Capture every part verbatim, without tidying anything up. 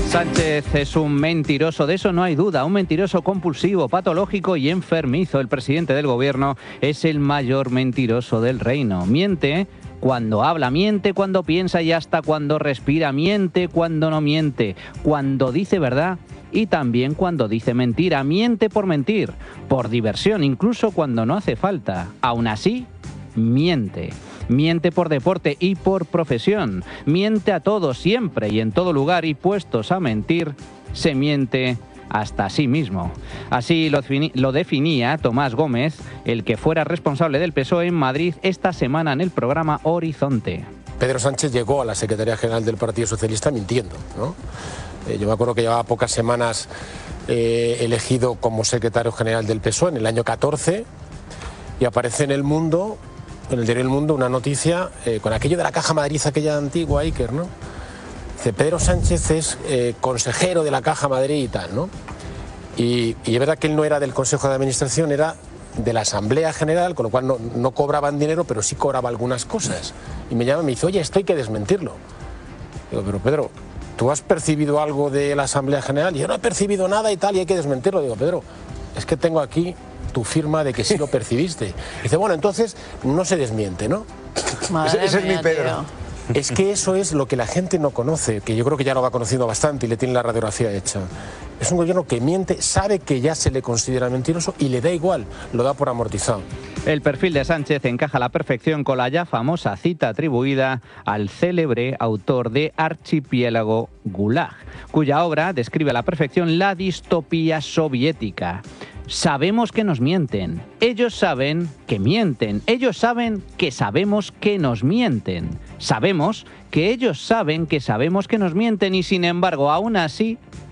Sánchez es un mentiroso, de eso no hay duda, un mentiroso compulsivo, patológico y enfermizo. El presidente del gobierno es el mayor mentiroso del reino. Miente cuando habla, miente cuando piensa y hasta cuando respira, miente cuando no miente, cuando dice verdad y también cuando dice mentira. Miente por mentir, por diversión, incluso cuando no hace falta. Aún así, miente. Miente por deporte y por profesión. Miente a todos, siempre y en todo lugar, y puestos a mentir, se miente hasta a sí mismo. Así lo, lo definía Tomás Gómez, el que fuera responsable del P S O E en Madrid esta semana en el programa Horizonte. Pedro Sánchez llegó a la Secretaría General del Partido Socialista mintiendo, ¿no? Eh, yo me acuerdo que llevaba pocas semanas eh, elegido como secretario general del P S O E en el año catorce y aparece en El Mundo, en el diario El Mundo, una noticia eh, con aquello de la Caja Madrid, aquella antigua Iker, ¿no? Dice, Pedro Sánchez es eh, consejero de la Caja Madrid y tal, ¿no? Y, y es verdad que él no era del Consejo de Administración, era de la Asamblea General, con lo cual no, no cobraban dinero, pero sí cobraba algunas cosas. Y me llama y me dice, oye, esto hay que desmentirlo. Digo, pero Pedro, ¿tú has percibido algo de la Asamblea General? Y yo no he percibido nada y tal, y hay que desmentirlo. Digo, Pedro, es que tengo aquí tu firma de que sí lo percibiste. Dice, bueno, entonces no se desmiente, ¿no? Madre ese, ese mía, es mi Pedro. tío. Es que eso es lo que la gente no conoce, que yo creo que ya lo va conociendo bastante y le tiene la radiografía hecha. Es un gobierno que miente, sabe que ya se le considera mentiroso y le da igual, lo da por amortizado. El perfil de Sánchez encaja a la perfección con la ya famosa cita atribuida al célebre autor de Archipiélago Gulag, cuya obra describe a la perfección la distopía soviética. Sabemos que nos mienten, ellos saben que mienten, ellos saben que sabemos que nos mienten, sabemos que ellos saben que sabemos que nos mienten y sin embargo aún así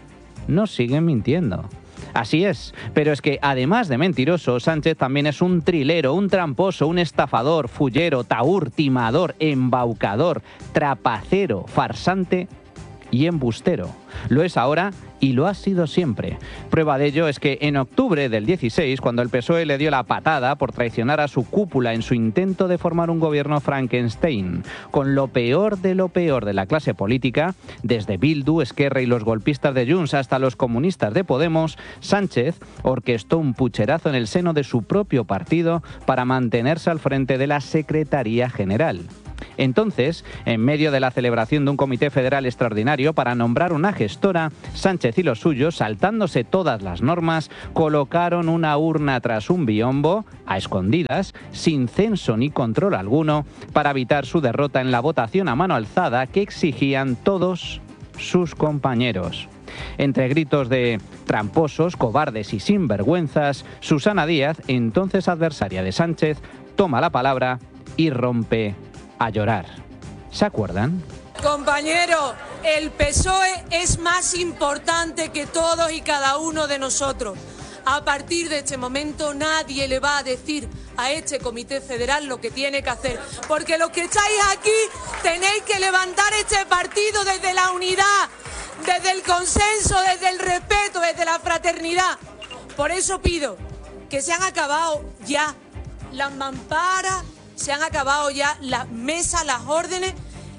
nos siguen mintiendo. Así es, pero es que además de mentiroso, Sánchez también es un trilero, un tramposo, un estafador, fullero, tahúr, timador, embaucador, trapacero, farsante y embustero. Lo es ahora y lo ha sido siempre. Prueba de ello es que en octubre del dieciséis, cuando el P S O E le dio la patada por traicionar a su cúpula en su intento de formar un gobierno Frankenstein, con lo peor de lo peor de la clase política, desde Bildu, Esquerra y los golpistas de Junts hasta los comunistas de Podemos, Sánchez orquestó un pucherazo en el seno de su propio partido para mantenerse al frente de la Secretaría General. Entonces, en medio de la celebración de un comité federal extraordinario para nombrar una gestora, Sánchez y los suyos, saltándose todas las normas, colocaron una urna tras un biombo, a escondidas, sin censo ni control alguno, para evitar su derrota en la votación a mano alzada que exigían todos sus compañeros. Entre gritos de tramposos, cobardes y sinvergüenzas, Susana Díaz, entonces adversaria de Sánchez, toma la palabra y rompe a llorar. ¿Se acuerdan? Compañero, el P S O E es más importante que todos y cada uno de nosotros. A partir de este momento nadie le va a decir a este Comité Federal lo que tiene que hacer, porque los que estáis aquí tenéis que levantar este partido desde la unidad, desde el consenso, desde el respeto, desde la fraternidad. Por eso pido que se han acabado ya las mamparas, se han acabado ya las mesas, las órdenes.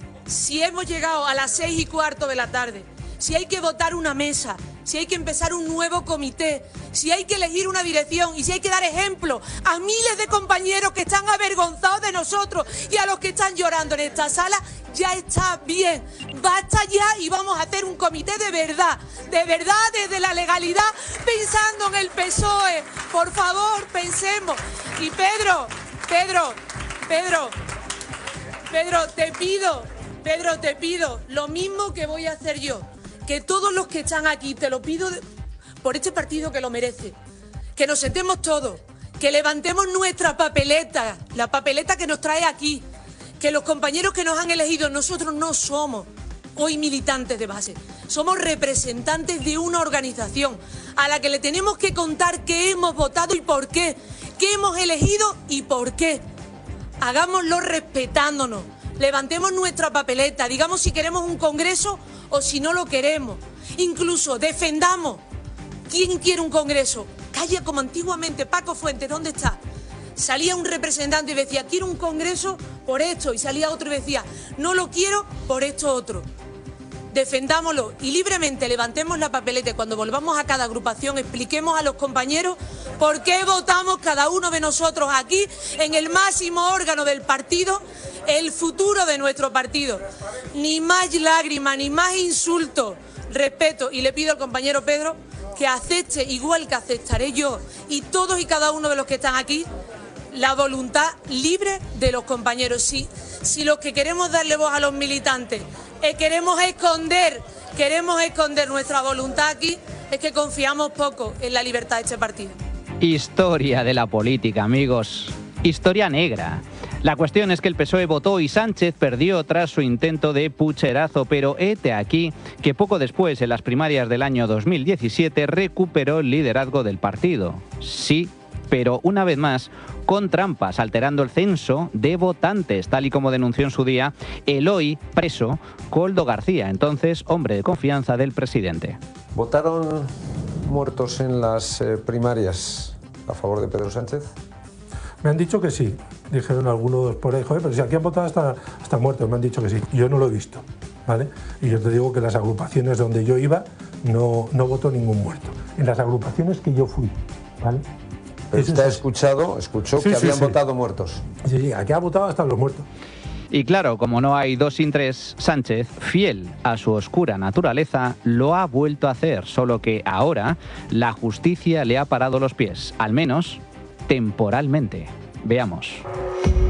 Si hemos llegado a las seis y cuarto de la tarde, si hay que votar una mesa, si hay que empezar un nuevo comité, si hay que elegir una dirección y si hay que dar ejemplo a miles de compañeros que están avergonzados de nosotros y a los que están llorando en esta sala, ya está bien. Basta ya y vamos a hacer un comité de verdad, de verdad desde la legalidad, pensando en el P S O E. Por favor, pensemos. Y Pedro, Pedro, Pedro, Pedro, te pido, Pedro, te pido lo mismo que voy a hacer yo, que todos los que están aquí, te lo pido de, por este partido que lo merece, que nos sentemos todos, que levantemos nuestra papeleta, la papeleta que nos trae aquí, que los compañeros que nos han elegido, nosotros no somos hoy militantes de base, somos representantes de una organización a la que le tenemos que contar qué hemos votado y por qué, qué hemos elegido y por qué. Hagámoslo respetándonos, levantemos nuestra papeleta, digamos si queremos un congreso o si no lo queremos. Incluso defendamos. ¿Quién quiere un congreso? Calla como antiguamente Paco Fuentes, ¿dónde está? Salía un representante y decía, quiero un congreso por esto, y salía otro y decía, no lo quiero por esto otro. defendámoslo y libremente levantemos la papeleta y cuando volvamos a cada agrupación expliquemos a los compañeros por qué votamos cada uno de nosotros aquí en el máximo órgano del partido, el futuro de nuestro partido. Ni más lágrimas, ni más insultos, respeto, y le pido al compañero Pedro que acepte, igual que aceptaré yo y todos y cada uno de los que están aquí, la voluntad libre de los compañeros. Si, si los que queremos darle voz a los militantes eh, queremos esconder, queremos esconder nuestra voluntad aquí, es que confiamos poco en la libertad de este partido. Historia de la política, amigos. Historia negra. La cuestión es que el P S O E votó y Sánchez perdió tras su intento de pucherazo, pero hete aquí que poco después, en las primarias del año dos mil diecisiete, recuperó el liderazgo del partido. Sí, pero una vez más con trampas, alterando el censo de votantes, tal y como denunció en su día el hoy preso Koldo García, entonces hombre de confianza del presidente. ¿Votaron muertos en las eh, primarias a favor de Pedro Sánchez? Me han dicho que sí, dijeron algunos por ahí, joder, pero si aquí han votado hasta, hasta muertos, me han dicho que sí. Yo no lo he visto, ¿vale? Y yo te digo que las agrupaciones donde yo iba no, no votó ningún muerto. En las agrupaciones que yo fui, ¿vale? Pero Eso usted ha es... escuchado, escuchó sí, que sí, habían sí. votado muertos. Sí, sí, aquí ha votado hasta los muertos. Y claro, como no hay dos sin tres, Sánchez, fiel a su oscura naturaleza, lo ha vuelto a hacer, solo que ahora la justicia le ha parado los pies, al menos temporalmente. Veamos.